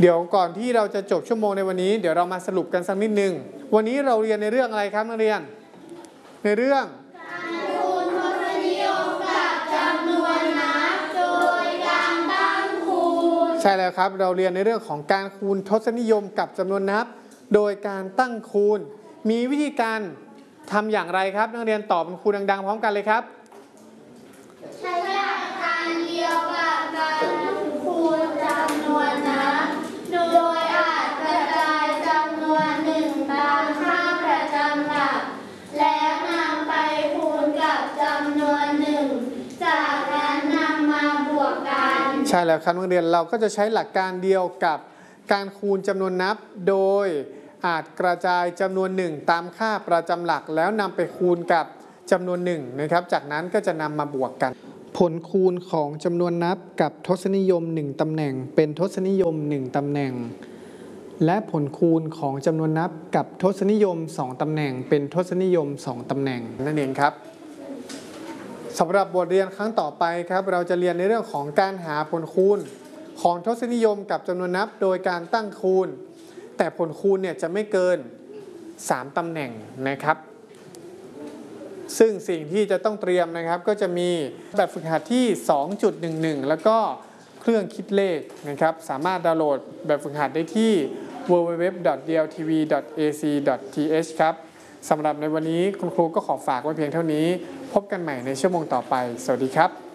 เดี๋ยวก่อนที่เราจะจบชั่วโมงในวันนี้เดี๋ยวเรามาสรุปกันสักนิดนึงวันนี้เราเรียนในเรื่องอะไรครับนักเรียนในเรื่องการคูณทศนิยมกับจำนวนนับโดยการตั้งคูณใช่แล้วครับเราเรียนในเรื่องของการคูณทศนิยมกับจำนวนนับโดยการตั้งคูณมีวิธีการทำอย่างไรครับนักเรียนตอบเป็นครูดังๆพร้อมกันเลยครับใช้หลักการเดียวกับการคูณจำนวนนับโดยอาจกระจายจำนวนหนึ่งตามค่าประจำหลักแล้วนำไปคูณกับจำนวนหนึ่งจากนั้นนำมาบวกกันใช่แล้วครับนักเรียนเราก็จะใช้หลักการเดียวกับการคูณจำนวนนับโดยอาจกระจายจำนวนหนึ่งตามค่าประจำหลักแล้วนำไปคูณกับจำนวนหนึ่งนะครับจากนั้นก็จะนำมาบวกกันผลคูณของจำนวนนับกับทศนิยม1ตำแหน่งเป็นทศนิยม1ตำแหน่งและผลคูณของจำนวนนับกับทศนิยม2ตำแหน่งเป็นทศนิยม2ตำแหน่งนั่นเองครับสำหรับบทเรียนครั้งต่อไปครับเราจะเรียนในเรื่องของการหาผลคูณของทศนิยมกับจำนวนนับโดยการตั้งคูณแต่ผลคูณเนี่ยจะไม่เกิน3ตำแหน่งนะครับซึ่งสิ่งที่จะต้องเตรียมนะครับก็จะมีแบบฝึกหัดที่ 2.11 แล้วก็เครื่องคิดเลขนะครับสามารถดาวน์โหลดแบบฝึกหัดได้ที่ www.dltv.ac.th ครับสำหรับในวันนี้คุณครูก็ขอฝากไว้เพียงเท่านี้พบกันใหม่ในชั่วโมงต่อไปสวัสดีครับ